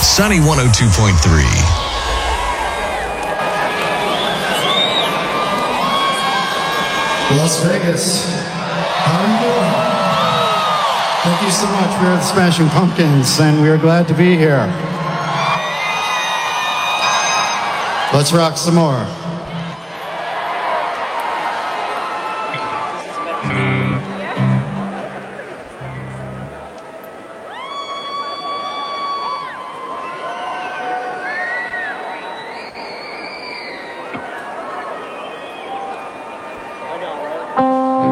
Sunny 102.3. Las Vegas, how are you doing? Thank you so much. We are the Smashing Pumpkins, and we are glad to be here. Let's rock some more.